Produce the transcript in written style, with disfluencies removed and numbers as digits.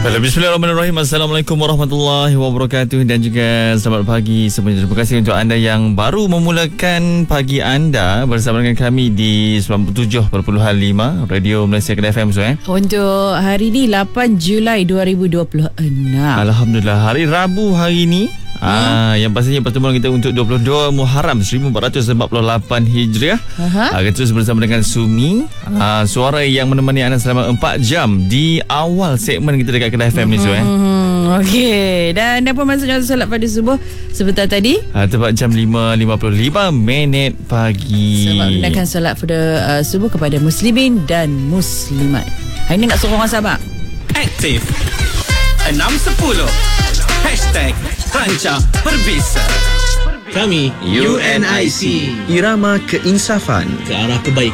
Bismillahirrahmanirrahim. Assalamualaikum warahmatullahi wabarakatuh. Dan juga selamat pagi semuanya. Terima kasih untuk anda yang baru memulakan pagi anda bersama dengan kami di 97.5 Radio Malaysia Kedah FM. Untuk hari ini 8 Julai 2026. Alhamdulillah, hari Rabu hari ini. Yang pastinya pertemuan kita untuk 22 Muharram 1448 Hijriah akan terus bersama dengan Sumi, suara yang menemani anda selama 4 jam di awal segmen kita dekat Kedah FM ni. Okey, dan apa maksudnya solat pada subuh sebentar tadi? Tepat jam 5.55 pagi. Sebab menunaikan solat pada subuh kepada muslimin dan muslimat. Hari ni nak suruh orang Sabah aktif 610 #Ranca Berbisa. Kami UNIC, irama keinsafan ke arah kebaikan.